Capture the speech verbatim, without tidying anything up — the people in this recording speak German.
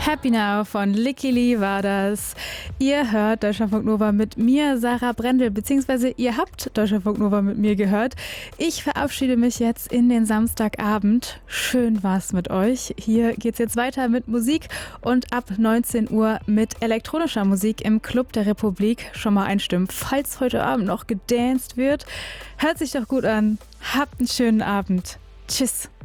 Happy Now von Licky Lee war das. Ihr hört Deutschlandfunk Nova mit mir, Sarah Brendel, beziehungsweise ihr habt Deutschlandfunk Nova mit mir gehört. Ich verabschiede mich jetzt in den Samstagabend. Schön war's mit euch. Hier geht's jetzt weiter mit Musik und ab neunzehn Uhr mit elektronischer Musik im Club der Republik. Schon mal einstimmen, falls heute Abend noch gedanced wird. Hört sich doch gut an. Habt einen schönen Abend. Tschüss.